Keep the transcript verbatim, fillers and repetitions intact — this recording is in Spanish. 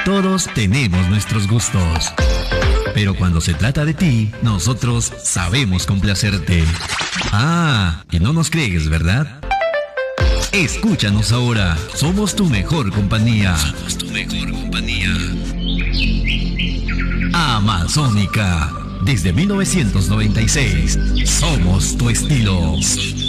Todos tenemos nuestros gustos, pero cuando se trata de ti, nosotros sabemos complacerte. Ah, y no nos crees, ¿verdad? Escúchanos ahora, somos tu mejor compañía. Somos tu mejor compañía. Amazónica, desde mil novecientos noventa y seis, somos tu estilo.